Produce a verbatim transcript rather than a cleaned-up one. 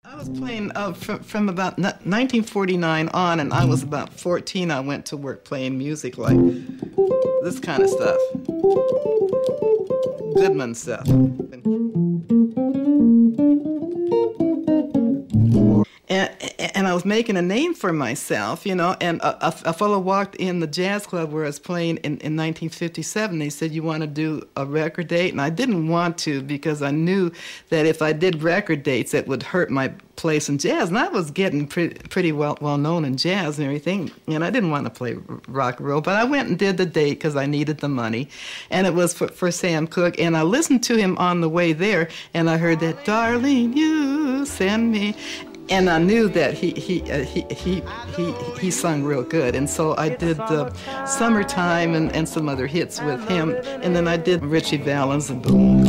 I was playing uh, from, from about nineteen forty-nine on, and I was about fourteen. I went to work playing music like this kind of stuff. Goodman stuff. And, and I was making a name for myself, you know, and a, a, a fellow walked in the jazz club where I was playing in, in nineteen fifty-seven. He said, "You want to do a record date?" And I didn't want to because I knew that if I did record dates, it would hurt my place in jazz. And I was getting pretty, pretty well, well known in jazz and everything, and I didn't want to play rock and roll. But I went and did the date because I needed the money, and it was for, for Sam Cooke. And I listened to him on the way there, and I heard that, "Darling, you send me." And I knew that he he uh, he he he he sung real good, and so I did the "Summertime" and, and some other hits with him, and then I did Ritchie Valens and Boom.